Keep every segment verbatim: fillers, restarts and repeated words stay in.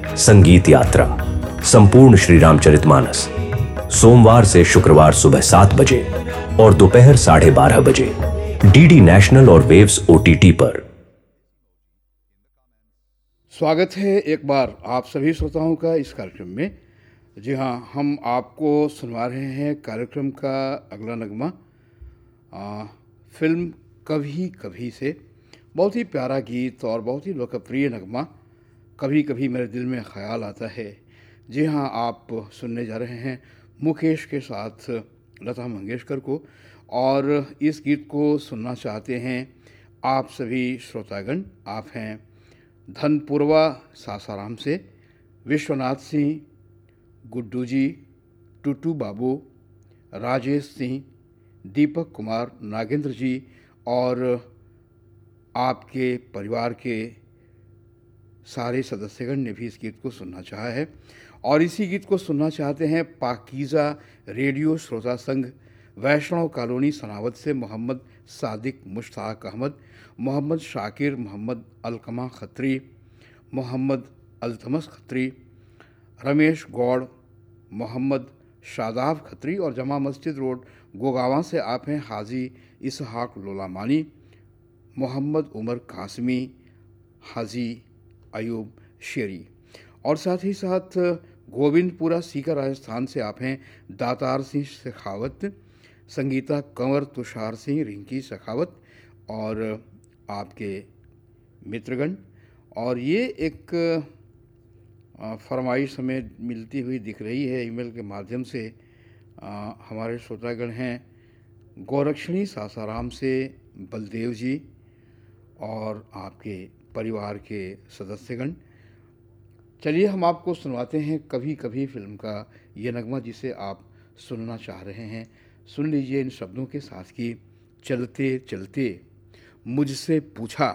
संगीत यात्रा संपूर्ण श्री रामचरितमानस सोमवार से शुक्रवार सुबह सात बजे और दोपहर साढ़े बारह बजे डीडी नेशनल और वेव्स ओटीटी पर। स्वागत है एक बार आप सभी श्रोताओं का इस कार्यक्रम में। जी हाँ, हम आपको सुनवा रहे हैं कार्यक्रम का अगला नगमा आ, फिल्म कभी कभी से। बहुत ही प्यारा गीत और बहुत ही लोकप्रिय नगमा, कभी कभी मेरे दिल में ख्याल आता है। जी हाँ, आप सुनने जा रहे हैं मुकेश के साथ लता मंगेशकर को, और इस गीत को सुनना चाहते हैं आप सभी श्रोतागण। आप हैं धनपुरवा सासाराम से विश्वनाथ सिंह, गुड्डू जी, टूटू बाबू, राजेश सिंह, दीपक कुमार, नागेंद्र जी और आपके परिवार के सारे सदस्यगण ने भी इस गीत को सुनना चाहा है। और इसी गीत को सुनना चाहते हैं पाकीज़ा रेडियो श्रोता संघ, वैष्णव कॉलोनी सनावद से मोहम्मद सादिक, मुश्ताक अहमद, मोहम्मद शाकिर, मोहम्मद अलकमा खत्री, मोहम्मद अल्तमस खत्री, रमेश गौड़, मोहम्मद शादाब खत्री और जमा मस्जिद रोड गोगावा से आप हैं हाजी इसहाक लोलामानी, मोहम्मद उमर कासमी, हाजी अयूब शेरी। और साथ ही साथ गोविंदपुरा सीकर राजस्थान से आप हैं दातार सिंह शेखावत, संगीता कंवर, तुषार सिंह, रिंकी शेखावत और आपके मित्रगण। और ये एक फरमाइश हमें मिलती हुई दिख रही है ईमेल के माध्यम से। आ, हमारे श्रोतागण हैं गोरक्षणी सासाराम से बलदेव जी और आपके परिवार के सदस्यगण। चलिए हम आपको सुनवाते हैं कभी कभी फिल्म का ये नगमा जिसे आप सुनना चाह रहे हैं। सुन लीजिए इन शब्दों के साथ कि चलते चलते मुझसे पूछा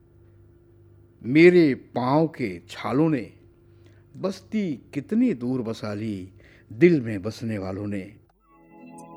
मेरे पाँव के छालों ने, बस्ती कितनी दूर बसा ली दिल में बसने वालों ने।